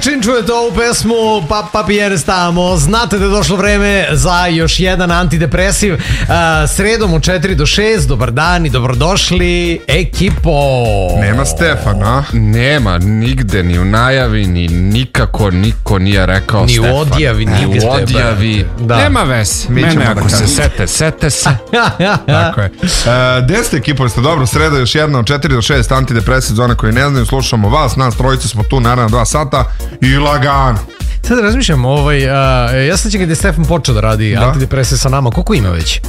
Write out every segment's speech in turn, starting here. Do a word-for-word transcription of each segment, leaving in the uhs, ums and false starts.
čim čujete ovu pesmu, pa, Papi Enes tamo, znate da je došlo vreme za još jedan antidepresiv. Uh, sredom od četiri do šest, dobar dan i dobrodošli, ekipo. Nema Stefana. Nema, nigde, ni u najavi, ni nikako niko nije rekao ni Stefan. Ni u odjavi, ni nigde. u odjavi. Da. Nema ves. Mene ako se sete, sete se. Tako je. Uh, Gde ste ekipo, jeste dobro? Sreda još jedna od četiri do šest, antidepresiv, za one koji ne znaju, slušamo vas, nas trojice smo tu naravno dva sata i lagano. Sad razmišljam, ovaj, uh, ja sam će kada je Stefan počeo da radi da? antidepresiv sa nama, koliko ima već?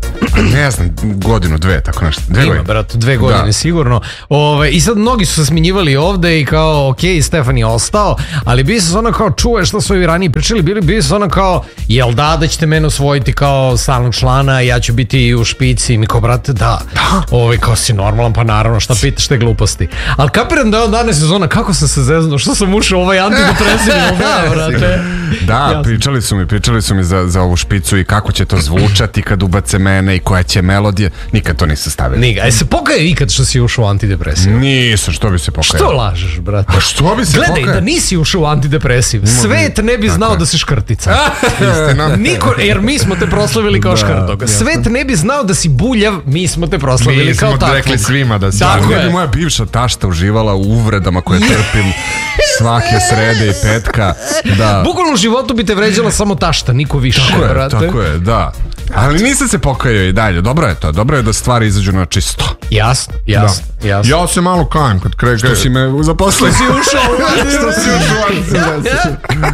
Ne znam, godinu, dve, tako nešto. Dve Ima, godine. brat, dve godine da. sigurno. Ove, I sad mnogi su se smenjivali ovde i kao, ok, Stefan je ostao, ali bili su ono kao, čuje što su ovi ranije pričali, bili, bili su ono kao, jel da, da ćete mene osvojiti kao stalnog člana, ja ću biti u špici, mi kao, brate, da. da. Ove, kao si normalan, pa naravno, šta pitaš te gluposti. Ali kapiram da je on danas sezona, kako sam se zeznuo, što sam ušao u ovaj antidepresiv, da, brate. Da, pričali su mi, pričali su mi za, za ovu špicu i kako će to zvučati kad ubace mene i koja će melodija, nikad to nisu stavili. Niga, a se pokaje ikad što si ušao u antidepresiv? Nisam, što bi se pokajao? Što lažeš, brate? A što bi se Gledaj, pokajao? da nisi ušao u antidepresiv, svet ne bi znao da si škrtica. Istina. Niko, jer mi smo te proslavili kao da, škrtog. Svet ne bi znao da si buljav, mi smo te proslavili mi kao takvog. Mi smo rekli svima da si. Tako ne bi moja bivša tašta uživala u uvredama koje trpim svake srede i petka. Da. Bukvalno u životu bi te vređala samo tašta, niko više. Tako je, brate. tako je, da. Ali nisam se pokajao i dalje. Dobro je to, dobro je da stvari izađu na čisto. Jasno, jasno, da. jasno. Ja se malo kajem kad krege. Što si me zaposlio? Što si ušao? Što si ušao?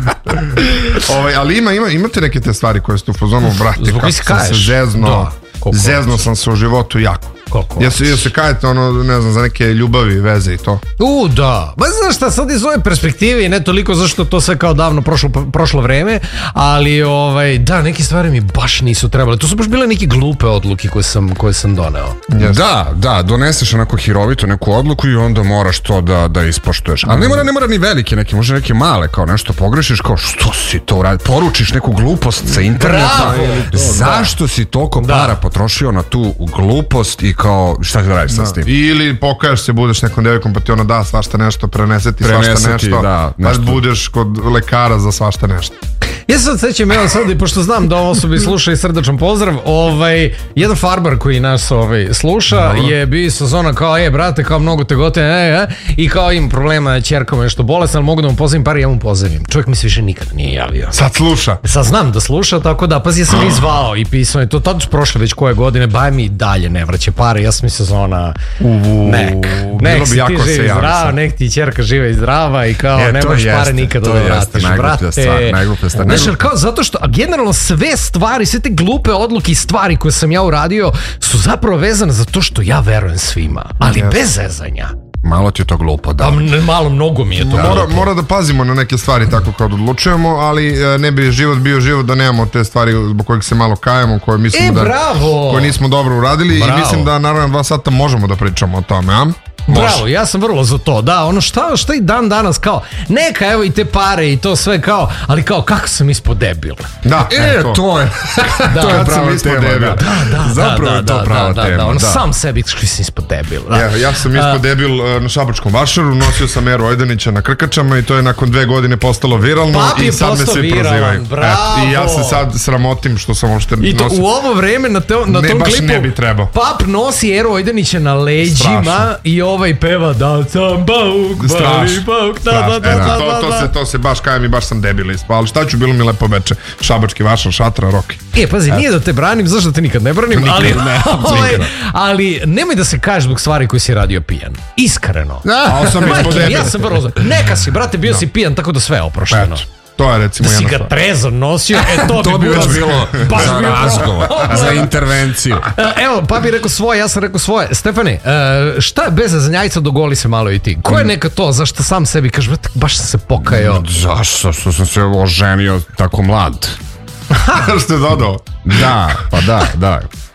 ovaj, ali ima, ima, imate neke te stvari koje ste u fazonu, brate, Zbog kako sam se zezno, da. zezno sam se u životu jako. Koliko? Ja se, ja se kajete, ono, ne znam, za neke ljubavi, veze i to. U, da. Ba, znaš šta, sad iz ove perspektive i ne toliko zašto to sve kao davno prošlo, prošlo vreme, ali, ovaj, da, neke stvari mi baš nisu trebale. To su baš bile neke glupe odluke koje sam, koje sam doneo. Yes. Da, da, doneseš onako hirovito neku odluku i onda moraš to da, da ispoštuješ. Ali ne mora, ne mora ni velike neke, može neke male, kao nešto pogrešiš, kao što si to uradio, poručiš neku glupost sa interneta. Bravo, zašto da. si toliko da. para potrošio na tu glupost i kao šta ću da radiš sad s tim? Ili pokaješ se, budeš nekom devojkom pa ti ona da svašta nešto, preneseti svašta nešto, da, baš budeš kod lekara za svašta nešto. Ja sad sećam, evo sad, i pošto znam da ovo osobi sluša i srdačan pozdrav, ovaj, jedan farbar koji nas ovaj, sluša no. je bio sa zona kao, e, brate, kao mnogo te gote, e, e, i kao ima problema, ćerka mu nešto bolesna, ali mogu da mu pozivim par i ja mu pozivim. Čovjek mi se više nikad nije javio. Sad sluša. Sad znam da sluša, tako da, pazi, ja sam ga izvao i pisao je to, tad su prošle već koje godine, baj mi dalje ne vraće pare, ja sam mi se zona, nek, nek si ti živi i zdrava, nek ti ćerka živa i zdrava i kao, e, ne možeš pare nikad da vratiš, brate. Znaš, kao, zato što, a generalno sve stvari, sve te glupe odluke i stvari koje sam ja uradio su zapravo vezane za to što ja verujem svima, ali yes. bez zezanja. Malo ti je to glupo, da. A malo, mnogo mi je to mora, mora da pazimo na neke stvari tako kad odlučujemo, ali ne bi život bio život da nemamo te stvari zbog kojih se malo kajemo, koje mislimo e, da bravo. koje nismo dobro uradili. Bravo. I mislim da naravno dva sata možemo da pričamo o tome, a? Može. Bravo, ja sam vrlo za to, da, ono šta, šta i dan danas kao, neka evo i te pare i to sve kao, ali kao kako sam ispod debil. Da, e, to, to je, da, to je pravo tema, da, da, da, zapravo da, je to da, prava da, tema, da, ono da. sam sebi što sam ispod debil. Da. Ja, ja sam ispod debil uh, na Šabačkom vašaru, nosio sam Eru Ojdanića na krkačama i to je nakon dve godine postalo viralno. Papi i sad me svi prozivaju. Bravo. I ja se sad sramotim što sam uopšte I to nosio. u ovo vreme na, te, na ne, tom baš klipu ne bi trebao. Pap nosi Eru Ojdanića na leđima. Strašno. I ovaj peva da sam bauk, bali bauk, da, da, da, da, to, to, se, to se baš kajem i baš sam debil ispao, ali šta ću, bilo mi lepo veče, Šabački vašar, šatra, Roki. E, pazi, nije da te branim, zašto te nikad ne branim, nikad, ali, ne, ovaj, ali nemoj da se kažeš zbog stvari koje si radio pijan. Iskreno. A sam Majke, ja sam vrlo, neka si, brate, bio no. si pijan, tako da sve je oprošteno. Eto. To je recimo da si ga trezor nosio, e to, to bi bi već bilo za razgovor, za intervenciju. Evo, pa bi rekao svoje, ja sam rekao svoje. Stefane, šta je bez zazanjajca, dogoli se malo i ti? Ko je neka to, zašto sam sebi kažeš, baš sam se pokajao? Zašto? Što sam se oženio tako mlad. Što je dodao? Da, pa da, da.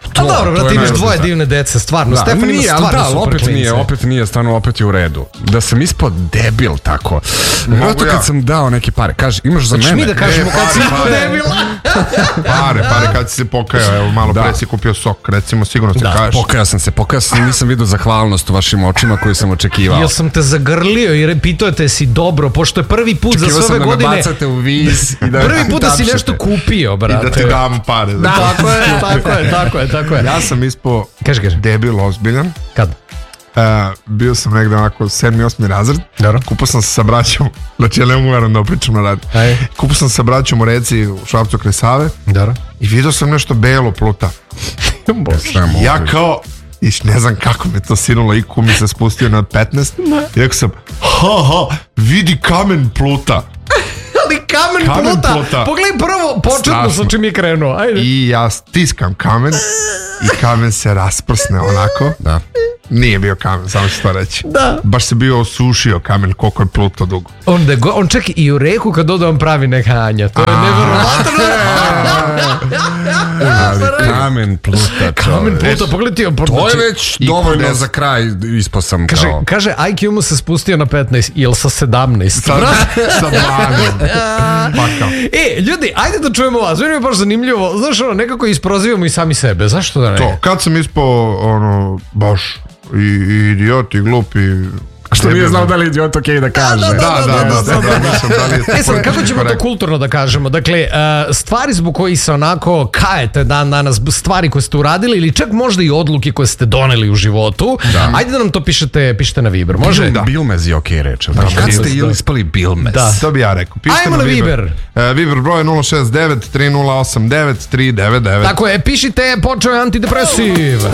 To, dobro, to brate, je imaš najvažnije. dvoje divne dece, stvarno. Da, Stefan ima nije, ali stvarno da, super opet klince. nije, opet nije, stvarno opet je u redu. Da sam ispao debil tako. Vjerojatno ja. kad sam dao neke pare, kaži, imaš za Hoćeš mene? mi da kažemo E, kad si pare, imao pare. debila? Pare, pare, kad si se pokajao, evo malo Da. pre si kupio sok, recimo, sigurno se Da, kažeš. pokajao sam se, pokajao sam, nisam vidio zahvalnost u vašim očima koju sam očekivao. Jel sam te zagrlio i pitao te si dobro, pošto je prvi put za Očekivao sve sam ove da me godine. bacate u vis i da Prvi put da si tapšete. nešto kupio, I brate. da ti dam pare. Da. Tako je, tako je, tako je, tako je. Ja sam ispao Kaži, kaži. debil ozbiljan. Kad? Uh, bio sam negde onako sedmi, osmi razred. Dobro. Kupao sam se sa braćom, znači ja ne mogu verujem da opričam na radu. Ajde. Kupao sam se sa braćom u reci u Šapcu kraj Save Dobro. i vidio sam nešto belo pluta. Sve mogu. Ja kao, iš ne znam kako me to sinulo, I Q mi se spustio na petnaest i rekao sam, ha ha, vidi kamen pluta. Ali kamen, Kamen pluta. pluta. Pogledaj prvo početno Strašno. sa čim je krenuo. Ajde. I ja stiskam kamen i kamen se rasprsne onako. Da. Nije bio kamen, samo ću to reći. Da. Baš se bio osušio kamen koliko je pluto dugo. On, da go, on čak i u reku kad ode on pravi neka Anja. To je neverovatno. Ali kamen pluta, Kamen čoveč. pluta, pogledaj ti. To je već I dovoljno kod- za kraj, ispao sam Kaže, kao... kaže, I Q mu se spustio na petnaest, jel sa sedamnaest? Sa, sa dvanaest. Pa kao. E, ljudi, ajde da čujemo vas. Meni je baš zanimljivo. Znaš, ono, nekako isprozivamo i sami sebe. Zašto da ne? To, kad sam ispao, ono, baš i, i idiot i glup i... Što nije znao da li je idiot okej da kaže. Da, da, da, da, da, da, nisam, da li je E sad, kako ćemo to kulturno da kažemo? Dakle, uh, stvari zbog koji se onako kajete dan danas, stvari koje ste uradili ili čak možda i odluke koje ste doneli u životu, ajde da nam to pišete, pišete na Viber, može? Da. Bilmez je okej reč. Da, kad Bilmez, ste da. ili ispali Bilmez? Da. To bi ja rekao. Pišite Ajmo na Viber. Uh, Viber broj je nula šest devet tri nula osam devet tri devet devet. Tako je, pišite, počeo je antidepresiv.